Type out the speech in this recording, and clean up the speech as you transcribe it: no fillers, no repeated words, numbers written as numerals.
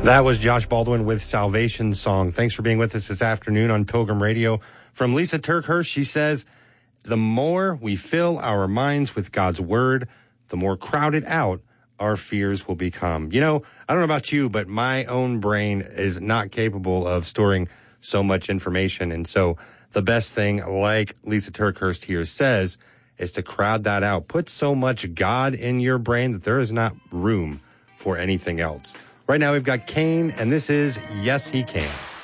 That was Josh Baldwin with Salvation Song. Thanks for being with us this afternoon on Pilgrim Radio. From Lisa Turkhurst, she says, the more we fill our minds with God's word, the more crowded out our fears will become. You know, I don't know about you, but my own brain is not capable of storing so much information. And so the best thing, like Lisa Turkhurst here says, is to crowd that out. Put so much God in your brain that there is not room for anything else. Right now we've got Kane, and this is Yes, He Can.